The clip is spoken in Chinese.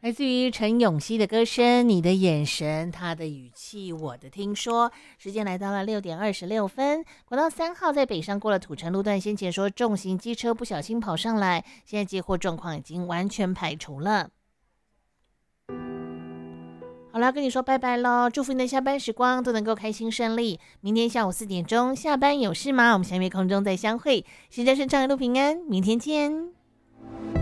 来自于陈永熙的歌声，你的眼神，他的语气，我的听说。时间来到了6:26，国道3号在北上过了土城路段，先前说重型机车不小心跑上来，现在接获状况已经完全排除了。好了，跟你说拜拜咯，祝福你的下班时光都能够开心顺利。明天下午4点钟下班有事吗？我们下面空中再相会。现在是畅游路平安，明天见。